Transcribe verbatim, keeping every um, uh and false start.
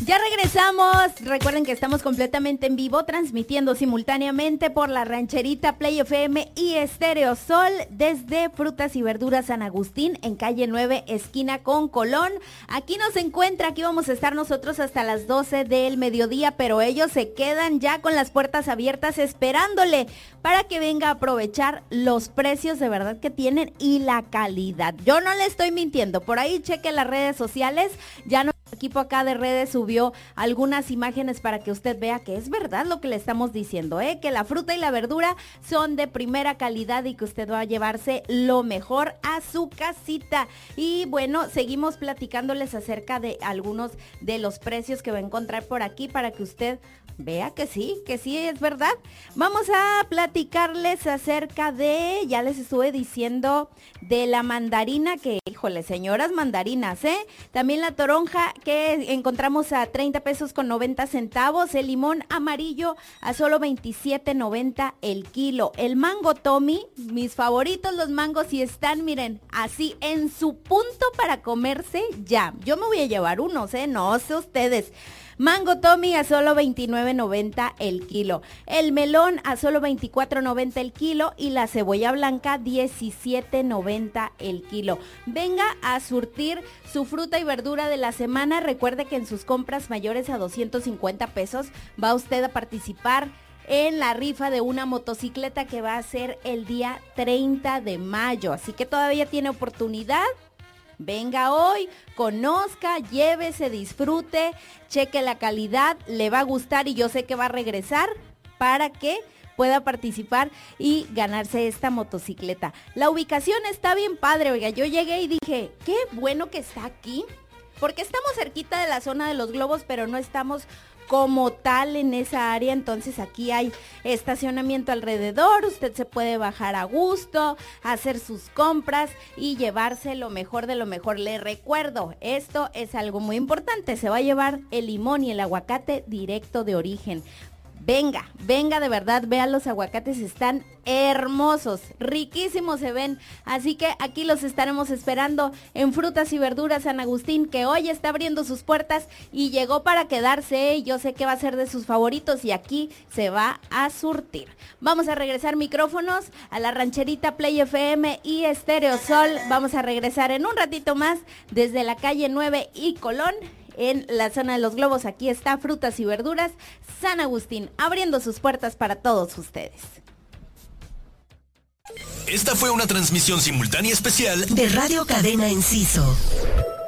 Ya regresamos. Recuerden que estamos completamente en vivo, transmitiendo simultáneamente por la Rancherita, Play F M y Estéreo Sol desde Frutas y Verduras San Agustín, en calle nueve, esquina con Colón. Aquí nos encuentra, aquí vamos a estar nosotros hasta las doce del mediodía, pero ellos se quedan ya con las puertas abiertas esperándole para que venga a aprovechar los precios de verdad que tienen y la calidad. Yo no le estoy mintiendo, por ahí cheque las redes sociales, ya no. El equipo acá de redes subió algunas imágenes para que usted vea que es verdad lo que le estamos diciendo, ¿eh? Que la fruta y la verdura son de primera calidad y que usted va a llevarse lo mejor a su casita. Y bueno, seguimos platicándoles acerca de algunos de los precios que va a encontrar por aquí para que usted vea que sí, que sí es verdad. Vamos a platicarles acerca de, ya les estuve diciendo, de la mandarina que, híjole, señoras mandarinas, ¿eh? También la toronja que encontramos a treinta pesos con noventa centavos, el limón amarillo a solo veintisiete noventa el kilo. El mango Tommy, mis favoritos los mangos, y están, miren, así en su punto para comerse ya. Yo me voy a llevar unos, ¿eh? No sé ustedes. Mango Tommy a solo veintinueve noventa el kilo, el melón a solo veinticuatro noventa el kilo y la cebolla blanca diecisiete noventa el kilo. Venga a surtir su fruta y verdura de la semana. Recuerde que en sus compras mayores a doscientos cincuenta pesos va usted a participar en la rifa de una motocicleta que va a ser el día treinta de mayo, así que todavía tiene oportunidad. Venga hoy, conozca, llévese, disfrute, cheque la calidad, le va a gustar y yo sé que va a regresar para que pueda participar y ganarse esta motocicleta. La ubicación está bien padre, oiga, yo llegué y dije, qué bueno que está aquí, porque estamos cerquita de la zona de los globos, pero no estamos como tal en esa área, entonces aquí hay estacionamiento alrededor, usted se puede bajar a gusto, hacer sus compras y llevarse lo mejor de lo mejor. Le recuerdo, esto es algo muy importante, se va a llevar el limón y el aguacate directo de origen. Venga, venga de verdad, vean los aguacates, están hermosos, riquísimos se ven, así que aquí los estaremos esperando en Frutas y Verduras San Agustín, que hoy está abriendo sus puertas y llegó para quedarse, yo sé que va a ser de sus favoritos y aquí se va a surtir. Vamos a regresar micrófonos a la Rancherita, Play F M y Estéreo Sol, vamos a regresar en un ratito más desde la calle nueve y Colón, en la zona de los globos. Aquí está Frutas y Verduras San Agustín, abriendo sus puertas para todos ustedes. Esta fue una transmisión simultánea especial de Radio Cadena Enciso.